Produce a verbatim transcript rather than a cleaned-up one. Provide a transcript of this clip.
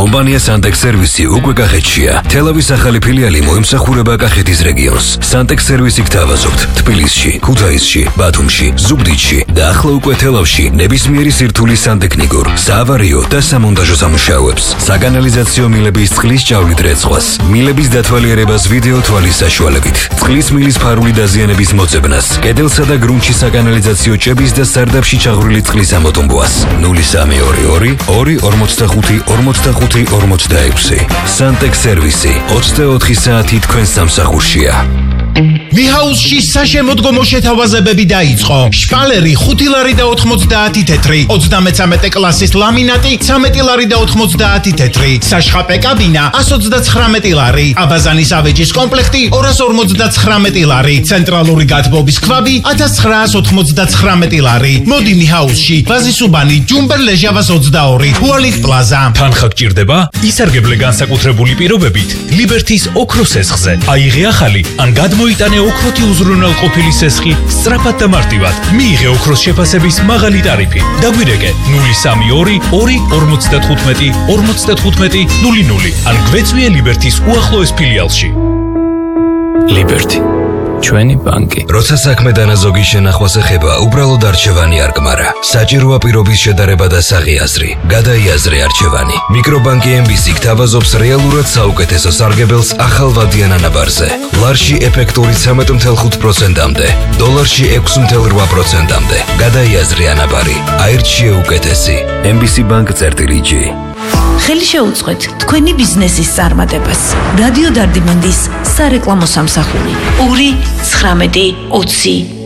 კომპანია Santex Service უკვე კახეთშია. თელავის ახალი ფილიალი მოემსახურება კახეთის რეგიონს. Santex Service გთავაზობთ თბილისში, ქუთაისში, ბათუმში, ზუგდიდში და ახლა უკვე თელავში ნებისმიერი სირთულის სანტექნიკურ, საავარიო და სამონტაჟო სამუშაოებს, საკანალიზაციო მილების წყლის ჭავლით რეწყვას, მილების დათვალიერებას ვიდეო თვალის საშუალებით, წყლის მილის ფარული დაზიანების მოძებნას, კედელსა და გრუნტში საკანალიზაციო ჭების და სარდაფში ჩაღვრილი წყლის ამოტომბვას. ნული სამი ორი ორი ორი ორმოცდახუთი ორმოცდახუთი ორმოცდაექვსი. Santex Service ოცდაოთხი საათი თქვენ სამსახურშია. მიჰაუსში საშემოდგომო შეთავაზებები დაიწყო. შპალერი ხუთი ლარი და ოთხმოცდაათი თეთრი, ოცდამეცამეტე კლასის ლამინატი ცამეტი ლარი და ოთხმოცდაათი თეთრი, საშხაპე კაბინა ასი ოცდაცხრამეტი ლარი, აბაზანის ავეჯის კომპლექტი ორასი ორმოცდაცხრამეტი ლარი, ცენტრალური გათბობის ქვაბი ათას ცხრაასი ოთხმოცდაცხრამეტი ლარი. მოდი მიჰაუსში, ბაზისუბანი, ჯუმბერ ლეჟავას ოცდაორი, ჰუალით პლაზა. თანხა გჭირდება? ისარგებლე განსაკუთრებული პირობებით ლიბერთის ოქროს სესხზე. აიღე ახალი ან გადმოიტანე ოქროთი უზრუნველყოფილი სესხი სწრაფად და მარტივად. მიიღე ოქროს შეფასების მაღალი ტარიფი. დაგვირეკე ნული სამი ორი ორი ორმოცდათხუთმეტი ორმოცდათხუთმეტი ნული ნული ან გვეწვიე ლიბერთის უახლოეს ფილიალში. ლიბერთი ჩვენი ბანკი. როცა საქმე დანაზოგი შენახვას ეხება, უბრალოდ არჩევანი არ გმარა. საჭიროა პირობის შედარება და საღიაზრი. გადაიაზრე არჩევანი. მიკრობანკი ემ ბი სი გთავაზობს რეალურად საუკეთესო სარგებელს ახალ ვადიან ანაბარზე. ლარში ეფექტური ცამეტი ფاصლე ხუთ პროცენტამდე, დოლარში ექვსი ფაصლე რვა პროცენტამდე. გადაიაზრე ანაბარი. აირჩიე უკეთესი. ემ ბი სი Bank წერტილი ჯი. ხელი შეუწყეთ თქვენი ბიზნესის წარმატებას. რადიო დარდიმანდის სარეკლამო სამსახური ორი ცხრამეტი ოცი